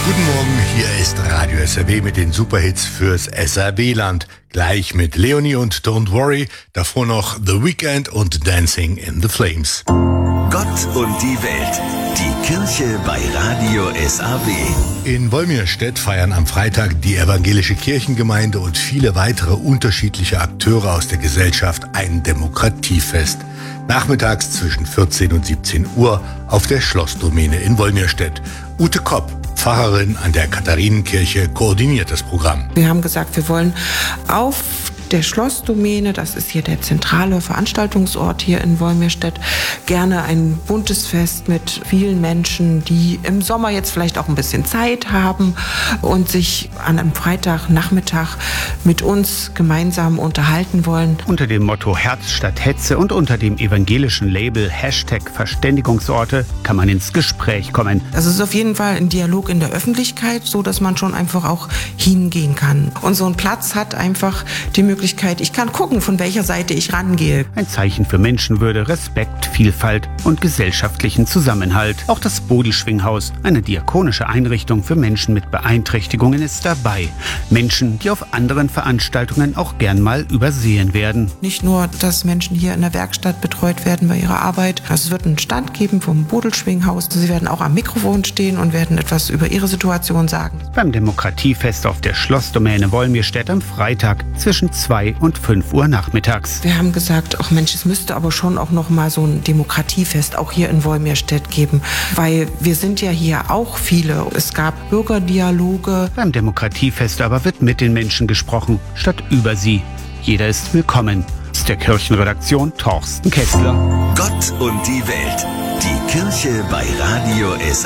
Guten Morgen, hier ist Radio SRW mit den Superhits fürs SRW-Land. Gleich mit Leonie und Don't Worry, davor noch The Weeknd und Dancing in the Flames. Gott und die Welt, die Kirche bei Radio SAW. In Wolmirstedt feiern am Freitag die evangelische Kirchengemeinde und viele weitere unterschiedliche Akteure aus der Gesellschaft ein Demokratiefest. Nachmittags zwischen 14 und 17 Uhr auf der Schlossdomäne in Wolmirstedt. Ute Kopp, Pfarrerin an der Katharinenkirche, koordiniert das Programm. Wir haben gesagt, wir wollen auf der Schlossdomäne, das ist hier der zentrale Veranstaltungsort hier in Wolmirstedt, gerne ein buntes Fest mit vielen Menschen, die im Sommer jetzt vielleicht auch ein bisschen Zeit haben und sich an einem Freitagnachmittag mit uns gemeinsam unterhalten wollen. Unter dem Motto Herz statt Hetze und unter dem evangelischen Label #Verständigungsorte kann man ins Gespräch kommen. Also es ist auf jeden Fall ein Dialog in der Öffentlichkeit, so dass man schon einfach auch hingehen kann. Und so ein Platz hat einfach die Möglichkeit, ich kann gucken, von welcher Seite ich rangehe. Ein Zeichen für Menschenwürde, Respekt, Vielfalt und gesellschaftlichen Zusammenhalt. Auch das Bodelschwinghaus, eine diakonische Einrichtung für Menschen mit Beeinträchtigungen, ist dabei. Menschen, die auf anderen Veranstaltungen auch gern mal übersehen werden. Nicht nur, dass Menschen hier in der Werkstatt betreut werden bei ihrer Arbeit. Also es wird einen Stand geben vom Bodelschwinghaus. Sie werden auch am Mikrofon stehen und werden etwas über ihre Situation sagen. Beim Demokratiefest auf der Schlossdomäne Wolmirstedt am Freitag zwischen 2 und 5 Uhr nachmittags. Wir haben gesagt, ach Mensch, es müsste aber schon auch noch mal so ein Demokratiefest auch hier in Wolmirstedt geben, weil wir sind ja hier auch viele. Es gab Bürgerdialoge. Beim Demokratiefest aber wird mit den Menschen gesprochen, statt über sie. Jeder ist willkommen. Aus der Kirchenredaktion Torsten Kessler. Gott und die Welt, die Kirche bei Radio SAW.